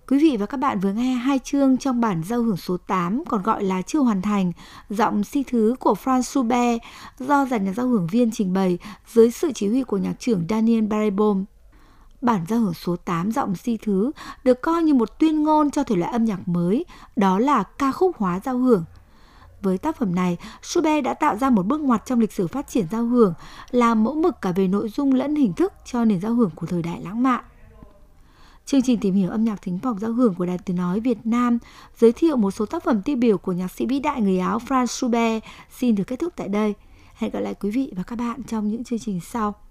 Quý vị và các bạn vừa nghe 2 chương trong bản giao hưởng số 8, còn gọi là chưa hoàn thành, giọng si thứ của Franz Schubert do dàn nhạc giao hưởng viên trình bày dưới sự chỉ huy của nhạc trưởng Daniel Barenboim. Bản giao hưởng số 8 giọng si thứ được coi như một tuyên ngôn cho thể loại âm nhạc mới, đó là ca khúc hóa giao hưởng. Với tác phẩm này, Schubert đã tạo ra một bước ngoặt trong lịch sử phát triển giao hưởng, là mẫu mực cả về nội dung lẫn hình thức cho nền giao hưởng của thời đại lãng mạn. Chương trình tìm hiểu âm nhạc thính phòng giao hưởng của Đài Tiếng nói Việt Nam giới thiệu một số tác phẩm tiêu biểu của nhạc sĩ vĩ đại người Áo Franz Schubert xin được kết thúc tại đây. Hẹn gặp lại quý vị và các bạn trong những chương trình sau.